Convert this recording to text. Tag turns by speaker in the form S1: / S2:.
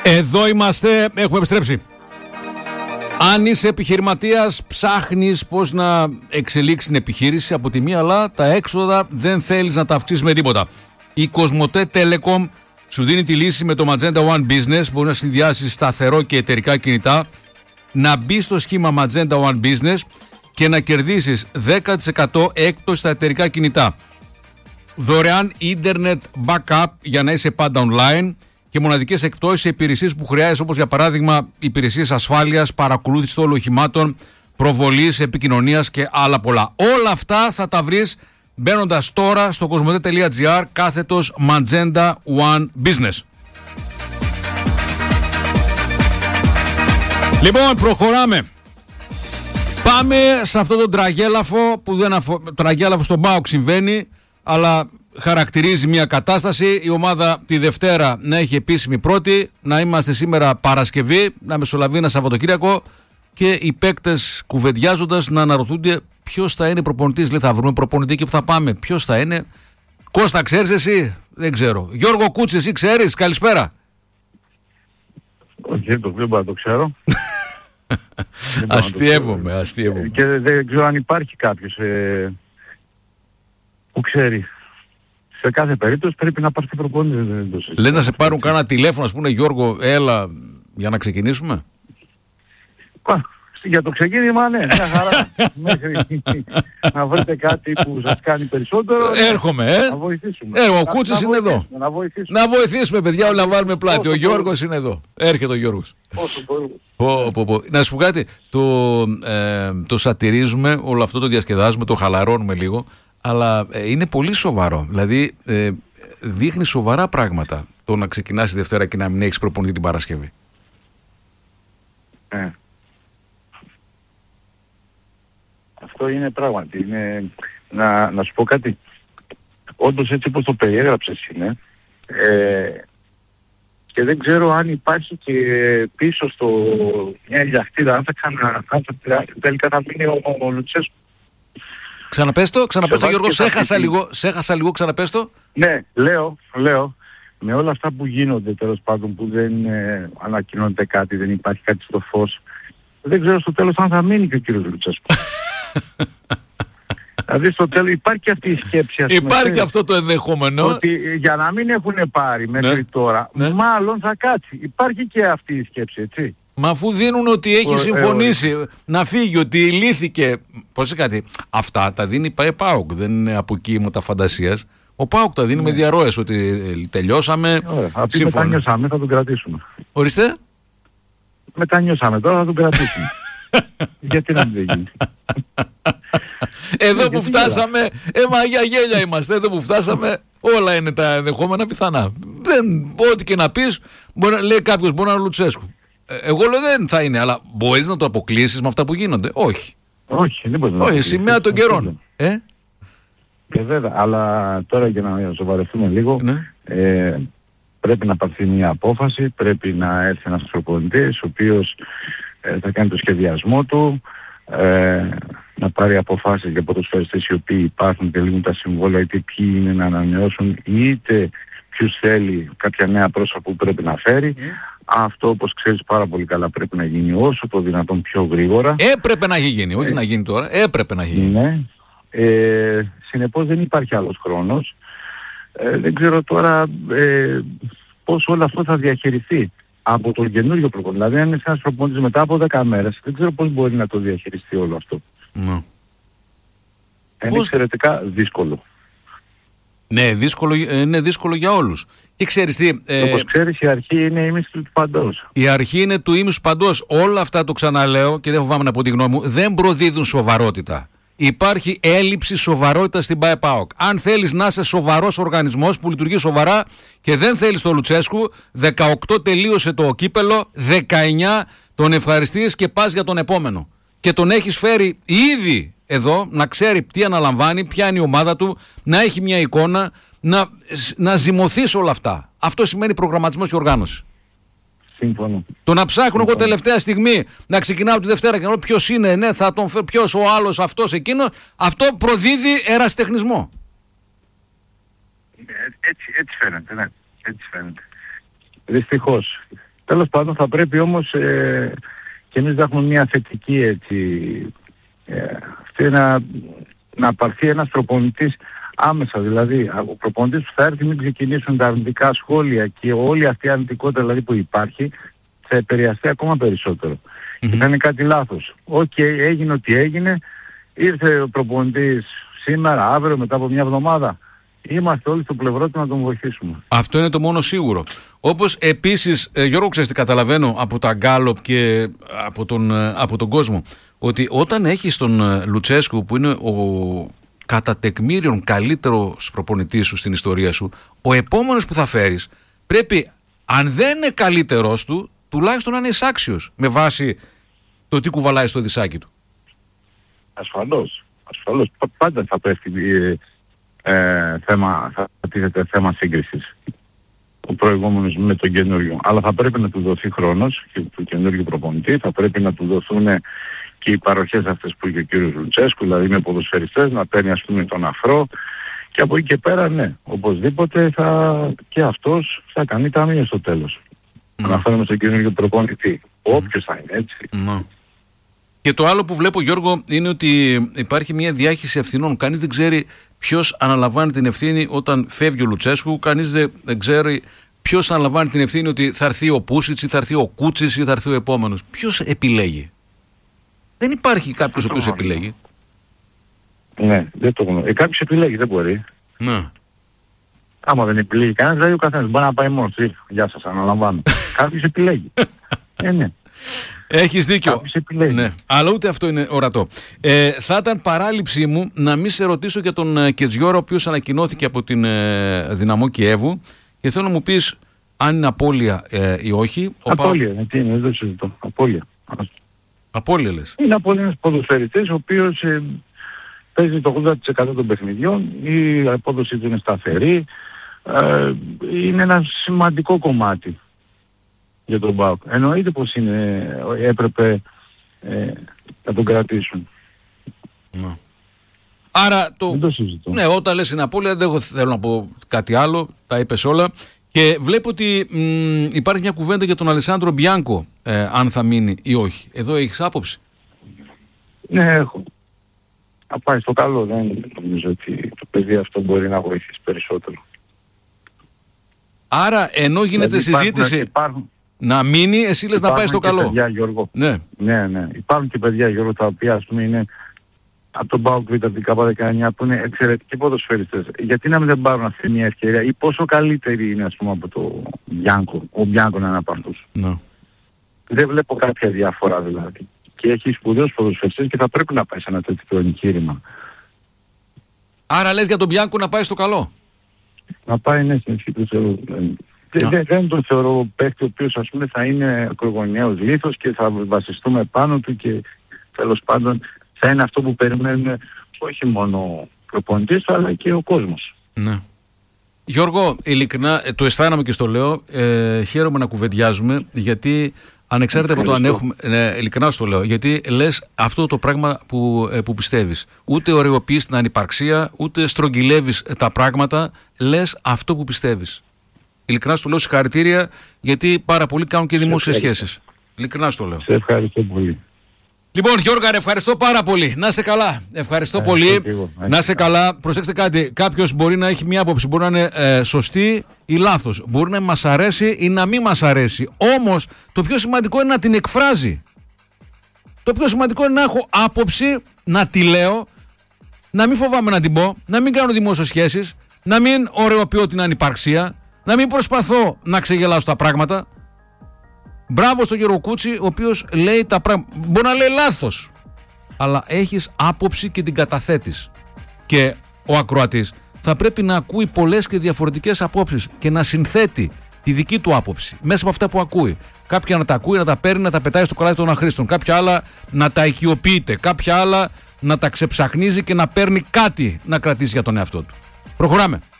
S1: Εδώ είμαστε, έχουμε επιστρέψει. Αν είσαι επιχειρηματίας, ψάχνεις πώς να εξελίξεις την επιχείρηση από τη μία, αλλά τα έξοδα δεν θέλεις να τα αυξήσεις με τίποτα. Η Κοσμοτέ Telecom σου δίνει τη λύση με το Magenta One Business. Μπορείς να συνδυάσεις σταθερό και εταιρικά κινητά, να μπεις στο σχήμα Magenta One Business και να κερδίσεις 10% έκπτωση στα εταιρικά κινητά. Δωρεάν ίντερνετ backup για να είσαι πάντα online και μοναδικές εκπτώσεις σε υπηρεσίες που χρειάζεσαι, όπως για παράδειγμα υπηρεσίες ασφάλειας, παρακολούθηση όλων οχημάτων, προβολής, επικοινωνίας και άλλα πολλά. Όλα αυτά θα τα βρεις μπαίνοντας τώρα στο cosmote.gr κάθετος Magenta One Business. Λοιπόν, προχωράμε. Πάμε σε αυτό το τραγέλαφο που δεν τραγέλαφο στον ΠΑΟΚ συμβαίνει, αλλά χαρακτηρίζει μια κατάσταση. Η ομάδα τη Δευτέρα να έχει επίσημη πρώτη, να είμαστε σήμερα Παρασκευή, να μεσολαβεί ένα Σαββατοκύριακο και οι παίκτες κουβεντιάζοντας να αναρωτούνται ποιος θα είναι προπονητής. Λέει, θα βρούμε προπονητή και που θα πάμε. Ποιος θα είναι? Κώστα, ξέρεις εσύ? Δεν ξέρω. Γιώργο Κούτση, εσύ ξέρεις? Καλησπέρα.
S2: Όχι, το δεν το ξέρω.
S1: Αστειεύομαι.
S2: Και δεν ξέρω αν υπάρχει κάποιος που ξέρει. Σε κάθε περίπτωση πρέπει να πάρει προπονητή.
S1: Λες να σε πάρουν κάνα τηλέφωνο, ας πούμε, Γιώργο, έλα για να ξεκινήσουμε?
S2: Για το ξεκίνημα, ναι, μια χαρά. Μέχρι να βρείτε κάτι που σας κάνει περισσότερο.
S1: Έρχομαι,
S2: να βοηθήσουμε.
S1: Ο Κούτσης είναι εδώ. Να βοηθήσουμε, παιδιά, όλα να βάλουμε πλάτη. Ο Γιώργος είναι εδώ. Έρχεται ο Γιώργος. Να σου πω κάτι. Το σατυρίζουμε, όλο αυτό το διασκεδάζουμε, το χαλαρώνουμε λίγο. Αλλά είναι πολύ σοβαρό. Δηλαδή, δείχνει σοβαρά πράγματα το να ξεκινάς τη Δευτέρα και να μην έχεις προπονητή την Παρασκευή.
S2: Αυτό είναι πράγματι. Είναι, να σου πω κάτι. Όντως έτσι όπως το περιέγραψες είναι. Και δεν ξέρω αν υπάρχει και πίσω στο μια ηλιακτήρα, αν τελικά θα μείνει ο Λουτσέσκου.
S1: Ξαναπες το Γιώργο, σε έχασα λίγο, ξαναπες το.
S2: Ναι, λέω, με όλα αυτά που γίνονται τέλος πάντων, που δεν ανακοινώνεται κάτι, δεν υπάρχει κάτι στο φως, δεν ξέρω στο τέλος αν θα μείνει και ο κύριος Λουτσέσκου. Δηλαδή στο τέλος υπάρχει αυτή η σκέψη, ας πούμε.
S1: Υπάρχει αυτό το ενδεχόμενο.
S2: Ότι για να μην έχουν πάρει μέχρι τώρα, μάλλον θα κάτσει. Υπάρχει και αυτή η σκέψη, έτσι.
S1: Μα αφού δίνουν ότι έχει συμφωνήσει να φύγει, ότι λύθηκε. Πώς είναι κάτι. Αυτά τα δίνει η ΠΑΟΚ, δεν είναι από εκεί με τα φαντασίας. Ο ΠΑΟΚ τα δίνει με διαρροές, ότι τελειώσαμε.
S2: Μετανιώσαμε, θα τον κρατήσουμε.
S1: Ορίστε.
S2: Μετανιώσαμε, τώρα θα τον κρατήσουμε. Γιατί να μην γίνει.
S1: Εδώ που φτάσαμε, μα για γέλια είμαστε. Εδώ που φτάσαμε, όλα είναι τα ενδεχόμενα πιθανά. Ό,τι και να πεις, λέει κάποιος, μπορεί να είναι ο Λουτσέσκου. Εγώ λέω δεν θα είναι, αλλά μπορείς να το αποκλείσεις με αυτά που γίνονται? Όχι.
S2: Όχι, δεν μπορείς να το αποκλείσεις.
S1: Σημαία των καιρών.
S2: Και βέβαια, αλλά τώρα για να σοβαρευτούμε λίγο, πρέπει να πάρθει μια απόφαση, πρέπει να έρθει ένας προπονητής, ο οποίος θα κάνει το σχεδιασμό του, να πάρει αποφάσεις για ποδοσφαιριστές οι οποίοι υπάρχουν και λύνουν τα συμβόλαια, είτε ποιοι είναι να ανανεώσουν, είτε ποιους θέλει, κάποια νέα πρόσωπα που πρέπει να φέρει. Αυτό, όπως ξέρεις πάρα πολύ καλά, πρέπει να γίνει όσο το δυνατόν πιο γρήγορα.
S1: Έπρεπε να έχει γίνει, όχι να γίνει τώρα. Έπρεπε να έχει γίνει.
S2: Ναι. Συνεπώς δεν υπάρχει άλλος χρόνος. Δεν ξέρω τώρα πώς όλο αυτό θα διαχειριστεί από τον καινούριο προπονητή. Δηλαδή, αν είναι ένας προπονητής μετά από 10 μέρες, δεν ξέρω πώς μπορεί να το διαχειριστεί όλο αυτό.
S1: Ναι.
S2: Είναι εξαιρετικά δύσκολο.
S1: Ναι, είναι δύσκολο για όλους. Και ξέρεις τι...
S2: Όπως ξέρεις, η αρχή είναι η ήμιση του παντός.
S1: Η αρχή είναι του ήμισου παντός. Όλα αυτά, το ξαναλέω και δεν φοβάμαι να πω τη γνώμη μου, δεν προδίδουν σοβαρότητα. Υπάρχει έλλειψη σοβαρότητας στην ΠΑΟΚ. Αν θέλεις να είσαι σοβαρός οργανισμός που λειτουργεί σοβαρά και δεν θέλεις τον Λουτσέσκου, 18 τελείωσε το κύπελο, 19 τον ευχαριστείς και πας για τον επόμενο. Και τον έχεις φέρει ήδη εδώ να ξέρει τι αναλαμβάνει, ποια είναι η ομάδα του, να έχει μια εικόνα, να ζυμωθείς όλα αυτά. Αυτό σημαίνει προγραμματισμός και οργάνωση.
S2: Σύμφωνο.
S1: Το να ψάχνω εγώ τελευταία στιγμή να ξεκινάω τη Δευτέρα και να δω ποιος είναι, ναι, θα τον φέρω, ποιος ο άλλος, αυτός, εκείνο, αυτό προδίδει ερασιτεχνισμό.
S2: Έτσι φαίνεται, ναι. Έτσι φαίνεται. Δυστυχώς. Τέλος πάντων θα πρέπει όμως και εμείς να έχουμε μια θετική αυτή να πάρθει ένας προπονητής άμεσα. Δηλαδή ο προπονητής που θα έρθει, μην ξεκινήσουν τα αρνητικά σχόλια και όλη αυτή η αρνητικότητα δηλαδή που υπάρχει, θα επηρεαστεί ακόμα περισσότερο. Και θα είναι κάτι λάθος. Έγινε ό,τι έγινε, ήρθε ο προπονητής σήμερα, αύριο, μετά από μια εβδομάδα. Είμαστε όλοι στο πλευρό του να τον βοηθήσουμε.
S1: Αυτό είναι το μόνο σίγουρο. Όπως επίσης, Γιώργο, ξέρεις τι καταλαβαίνω από τα γκάλοπ και από τον κόσμο, ότι όταν έχεις τον Λουτσέσκου που είναι ο κατά τεκμήριον καλύτερος προπονητής σου στην ιστορία σου, ο επόμενος που θα φέρεις πρέπει, αν δεν είναι καλύτερος του, τουλάχιστον να είναι εισάξιος με βάση το τι κουβαλάει στο δισάκι του.
S2: Ασφαλώς. Πάντα θα πέφτει θέμα σύγκρισης ο προηγούμενος με τον καινούριο. Αλλά θα πρέπει να του δοθεί χρόνος και του καινούριου προπονητή, θα πρέπει να του δοθούν και οι παροχές αυτές που είχε ο κύριος Λουτσέσκου, δηλαδή με ποδοσφαιριστές, να παίρνει ας πούμε τον αφρό, και από εκεί και πέρα ναι, οπωσδήποτε και αυτός θα κάνει ταμείο στο τέλος. Αναφέρομαι στον καινούριο προπονητή, όποιος θα είναι, έτσι.
S1: Και το άλλο που βλέπω, Γιώργο, είναι ότι υπάρχει μια διάχυση ευθυνών. Κανείς δεν ξέρει ποιος αναλαμβάνει την ευθύνη όταν φεύγει ο Λουτσέσκου, κανείς δεν ξέρει ποιος αναλαμβάνει την ευθύνη ότι θα έρθει ο Πούσιτς ή θα έρθει ο Κούτσης ή θα έρθει ο επόμενος. Ποιος επιλέγει? Δεν υπάρχει κάποιος ο οποίος επιλέγει.
S2: Ναι, δεν το γνωρίζω. Κάποιος επιλέγει, δεν μπορεί.
S1: Ναι.
S2: Άμα δεν επιλέγει κανένας, δηλαδή ο καθένας μπορεί να πάει μόνος. Γεια σας, αναλαμβάνω. Κάποιος επιλέγει. Ναι.
S1: Έχεις δίκιο. Ναι. Αλλά ούτε αυτό είναι ορατό. Θα ήταν παράληψή μου να μην σε ρωτήσω για τον Κετζιόρα, ο οποίος ανακοινώθηκε από την Δυναμό Κιέβου, και θέλω να μου πεις αν είναι απώλεια ή όχι.
S2: Απώλεια, τι είναι, δεν το συζητώ.
S1: Απώλεια λες?
S2: Είναι απώλεια ένας ποδοσφαιριστής ο οποίος παίζει το 80% των παιχνιδιών, η απόδοση του είναι σταθερή, είναι ένα σημαντικό κομμάτι για τον ΠΑΟΚ. Εννοείται πως έπρεπε να τον κρατήσουν.
S1: Ναι. Άρα
S2: δεν το συζητώ.
S1: Ναι, όταν λες είναι απώλεια, δεν θέλω να πω κάτι άλλο, τα είπες όλα. Και βλέπω ότι υπάρχει μια κουβέντα για τον Αλεσάνδρο Μπιάνκο, αν θα μείνει ή όχι. Εδώ έχεις άποψη?
S2: Ναι, έχω. Να πάει στο καλό. Δεν νομίζω ότι το παιδί αυτό μπορεί να βοηθήσει περισσότερο.
S1: Άρα ενώ γίνεται δηλαδή, συζήτηση να μείνει, εσύ λες να πάει στο καλό.
S2: Παιδιά, Γιώργο.
S1: Ναι.
S2: Υπάρχουν και παιδιά, Γιώργο, τα οποία ας πούμε είναι από τον ΠΑΟΚ Β, από την ΚΑΠΑ19, που είναι εξαιρετικοί ποδοσφαιριστές. Γιατί να μην δεν πάρουν αυτή μια ευκαιρία, ή πόσο καλύτερη είναι ας πούμε από το Μπιάνκο. Ο Μπιάνκο είναι ένα από αυτούς.
S1: No.
S2: Δεν βλέπω κάποια διαφορά δηλαδή. Και έχει σπουδαίους ποδοσφαιριστές και θα πρέπει να πάει σε ένα τέτοιο εγχείρημα.
S1: Άρα λες για τον Μπιάνκο να πάει στο καλό?
S2: Να πάει, ναι, στην αρχή του θεωρώ. Δεν τον θεωρώ παίκτη ο οποίος ας πούμε θα είναι ακρογωνιαίος λίθος και θα βασιστούμε πάνω του και τέλος πάντων θα είναι αυτό που περιμένουν όχι μόνο ο προπονητής αλλά και ο κόσμος.
S1: Ναι. Γιώργο, ειλικρινά, το αισθάνομαι και στο λέω, χαίρομαι να κουβεντιάζουμε, γιατί ανεξάρτητα από το αν έχουμε, ειλικρινά στο λέω, γιατί λες αυτό το πράγμα που πιστεύεις. Ούτε ωρεοποιείς την ανυπαρξία, ούτε στρογγυλεύεις τα πράγματα, λες αυτό που πιστεύεις. Ειλικρινά στο λέω, συγχαρητήρια, γιατί πάρα πολλοί κάνουν και δημόσιες σχέσεις. Ειλικρινά στο λέω.
S2: Σε ευχαριστώ πολύ.
S1: Λοιπόν, Γιώργα, ευχαριστώ πάρα πολύ. Να είσαι καλά. Ευχαριστώ πολύ. Να είσαι καλά. Προσέξτε κάτι. Κάποιος μπορεί να έχει μια άποψη. Μπορεί να είναι σωστή ή λάθος. Μπορεί να μας αρέσει ή να μην μας αρέσει. Όμως, το πιο σημαντικό είναι να την εκφράζει. Το πιο σημαντικό είναι να έχω άποψη, να τη λέω, να μην φοβάμαι να την πω, να μην κάνω δημόσιες σχέσεις, να μην ωρεοποιώ την ανυπαρξία, να μην προσπαθώ να ξεγελάσω τα πράγματα. Μπράβο στον Γιώργο Κούτσι, ο οποίος λέει τα πράγματα. Μπορεί να λέει λάθος, αλλά έχεις άποψη και την καταθέτεις. Και ο ακροατής θα πρέπει να ακούει πολλές και διαφορετικές απόψεις και να συνθέτει τη δική του άποψη μέσα από αυτά που ακούει. Κάποια να τα ακούει, να τα παίρνει, να τα πετάει στο καλάθι των αχρήστων. Κάποια άλλα να τα οικειοποιείται. Κάποια άλλα να τα ξεψαχνίζει και να παίρνει κάτι να κρατήσει για τον εαυτό του. Προχωράμε.